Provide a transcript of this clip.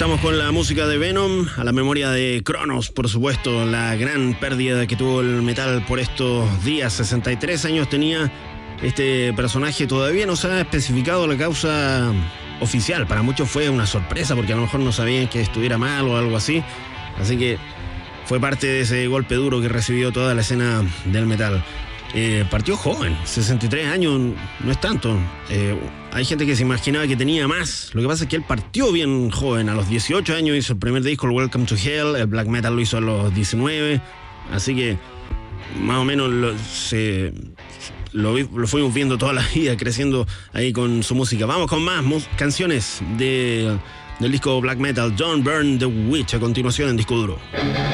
Estamos con la música de Venom, a la memoria de Cronos, por supuesto, la gran pérdida que tuvo el metal por estos días. 63 años tenía este personaje, todavía no se ha especificado la causa oficial. Para muchos fue una sorpresa porque a lo mejor no sabían que estuviera mal o algo así. Así que fue parte de ese golpe duro que recibió toda la escena del metal. Partió joven, 63 años no es tanto. Hay gente que se imaginaba que tenía más. Lo que pasa es que él partió bien joven. A los 18 años hizo el primer disco, el Welcome to Hell. El black metal lo hizo a los 19. Así que más o menos lo fuimos viendo toda la vida, creciendo ahí con su música. Vamos con más canciones del disco black metal, Don't Burn the Witch, a continuación en Disco Duro.